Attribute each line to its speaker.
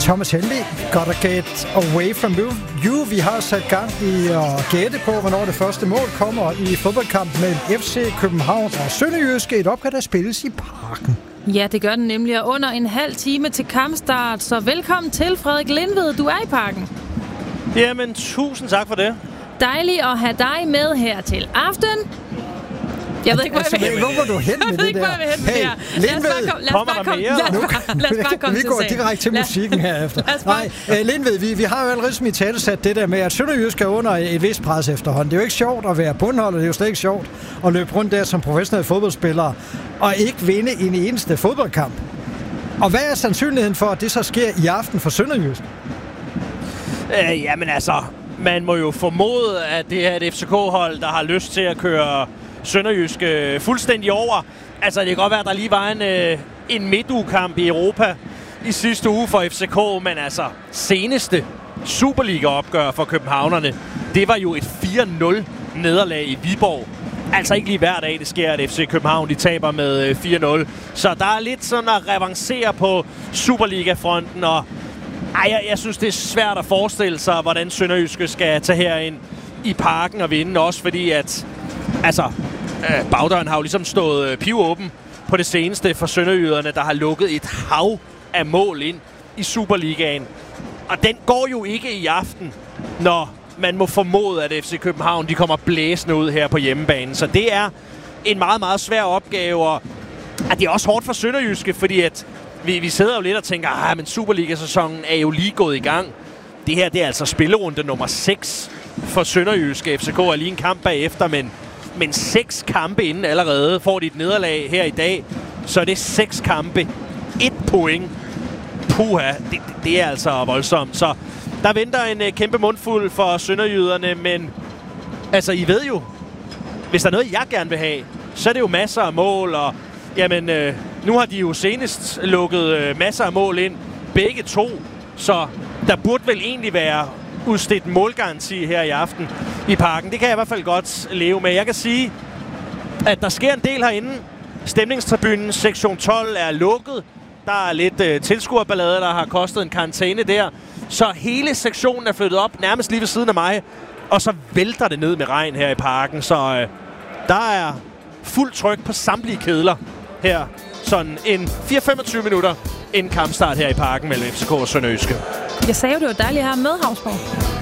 Speaker 1: Thomas Helmig, gotta get away from you. Vi har sat gang i at gætte på, hvornår det første mål kommer i fodboldkampen mellem FC København og Sønderjyske. Et opgør, der spilles i Parken.
Speaker 2: Ja, det gør den nemlig, under en halv time til kampstart. Så velkommen til, Frederik Lindved. Du er i Parken.
Speaker 3: Jamen, tusind tak for det.
Speaker 2: Dejligt at have dig med her til aften. Jeg ved ikke, hvor jeg vil hen.
Speaker 1: Hvor var du hen med det der?
Speaker 2: Hey,
Speaker 1: Lindved,
Speaker 3: kommer der mere?
Speaker 2: Lad os bare komme
Speaker 1: vi går direkte til musikken herefter. Nej, Lindved, vi har jo allerede som i tale sat det der med, at Sønderjysk er under et vist pres efterhånden. Det er jo ikke sjovt at være bundholder, det er jo slet ikke sjovt at løbe rundt der som professionelle fodboldspillere og ikke vinde en eneste fodboldkamp. Og hvad er sandsynligheden for, at det så sker i aften for Sønderjysk?
Speaker 3: Jamen altså, man må jo formode, at det er et FCK-hold, der har lyst til at køre Sønderjysk fuldstændig over. Altså, det kan godt være, at der lige var en midtugekamp i Europa i sidste uge for FCK, men altså, seneste Superliga-opgør for københavnerne, det var jo et 4-0 nederlag i Viborg. Altså ikke lige hver dag, det sker, at FC København de taber med 4-0. Så der er lidt sådan at revancere på Superliga-fronten, og jeg synes, det er svært at forestille sig, hvordan Sønderjyske skal tage herind i Parken og vinde, også fordi at bagdøren har jo ligesom stået pivåben på det seneste for sønderjyderne, der har lukket et hav af mål ind i Superligaen. Og den går jo ikke i aften, når man må formode, at FC København de kommer blæsende ud her på hjemmebane. Så det er en meget, meget svær opgave, og det er også hårdt for Sønderjyske, fordi at vi sidder jo lidt og tænker, men Superliga-sæsonen er jo lige gået i gang. Det her, det er altså spillerunde nummer 6 for Sønderjyske. FCK er lige en kamp bagefter, men 6 kampe inden allerede. Får de et nederlag her i dag, så er det 6 kampe. 1 point. Puha, det er altså voldsomt. Så der venter en kæmpe mundfuld for sønderjyderne, men altså, I ved jo, hvis der er noget, jeg gerne vil have, så er det jo masser af mål, og jamen, nu har de jo senest lukket masser af mål ind, begge to, så der burde vel egentlig være udstedt målgaranti her i aften i Parken. Det kan jeg i hvert fald godt leve med. Jeg kan sige, at der sker en del herinde. Stemningstribunen, sektion 12, er lukket. Der er lidt tilskuerballade, der har kostet en karantæne der. Så hele sektionen er flyttet op, nærmest lige ved siden af mig. Og så vælter det ned med regn her i Parken. Så der er fuld tryk på samtlige kedler her. Sådan en 4-25 minutter inden kampstart her i Parken mellem FCK og Sønderjyske.
Speaker 2: Jeg sagde jo, det var dejligt her med, Havsborg.